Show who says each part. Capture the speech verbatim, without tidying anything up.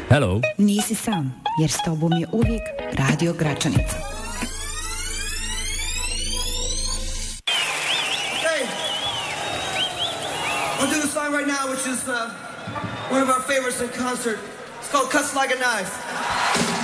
Speaker 1: Hello.
Speaker 2: Nisi sam, jer s tobom je uvijek Radio Gračanica.
Speaker 3: Hey, I'll do the song right now, which is uh, one of our favorites in concert. It's called Cuts Like a Knife.